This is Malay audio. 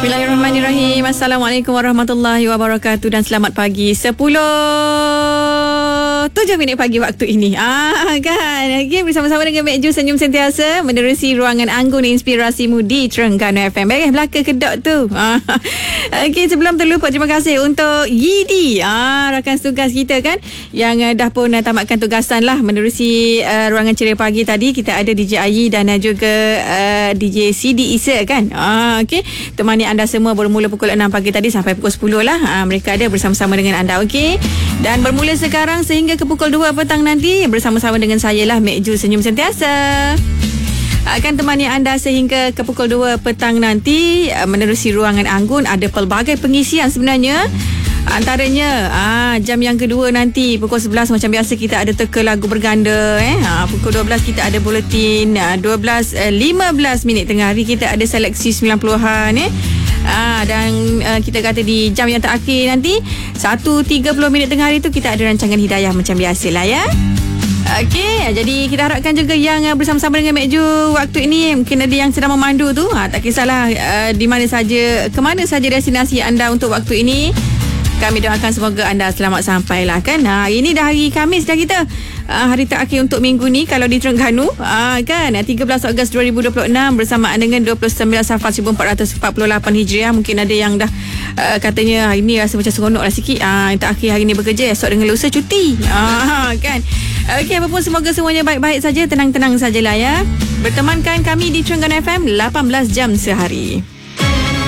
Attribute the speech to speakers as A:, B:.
A: Bismillahirrahmanirrahim. Assalamualaikum warahmatullahi wabarakatuh dan selamat pagi. 10:07 pagi waktu ini. Kan. Okay, bersama-sama dengan Mek Ju senyum sentiasa menerusi ruangan anggun inspirasimu di Terengganu FM. Baik, belakang kedok tu. Okay, sebelum terlupa, terima kasih untuk Yidi, rakan tugas kita kan, yang dah pun tamatkan tugasan lah menerusi ruangan ceria pagi tadi. Kita ada DJ Ayi dan juga DJ CD Isa kan. Okay, temani anda semua bermula pukul 6 pagi tadi sampai pukul 10 lah. Mereka ada bersama-sama dengan anda. Okay, dan bermula sekarang sehingga ke pukul 2 petang nanti bersama-sama dengan saya lah, Mek Ju senyum sentiasa, akan temani anda sehingga ke pukul 2 petang nanti menerusi ruangan anggun. Ada pelbagai pengisian sebenarnya. Antaranya jam yang kedua nanti pukul 11 macam biasa kita ada teka lagu berganda. Pukul 12 kita ada buletin. 12.15 tengah hari kita ada seleksi 90-an. Dan kita kata di jam yang terakhir nanti 1.30 tengah hari tu kita ada rancangan hidayah macam biasalah ya. Okey, jadi kita harapkan juga yang bersama-sama dengan Mek Ju waktu ini, mungkin ada yang sedang memandu tu, tak kisahlah di mana saja, ke mana saja destinasi anda untuk waktu ini. Kami doakan semoga anda selamat sampai lah kan. Ini dah hari Khamis dah kita. Hari terakhir untuk minggu ni kalau di Terengganu kan, 13 Ogos 2026 bersamaan dengan 29 Safar 1448 Hijriah. Mungkin ada yang dah katanya hari ni rasa macam seronok lah sikit. Yang terakhir hari ni bekerja, esok dengan lusa cuti. Kan. Okey, apapun semoga semuanya baik-baik saja, tenang-tenang sajalah ya. Bertemankan kami di Terengganu FM 18 jam sehari.